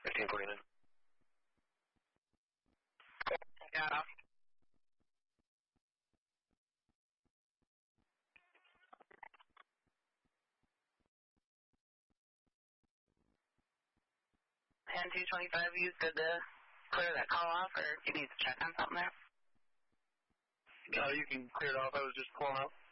1549. Yeah. And 225, you good to clear that call off, or you need to check on something there? You can clear it off. I was just pulling up.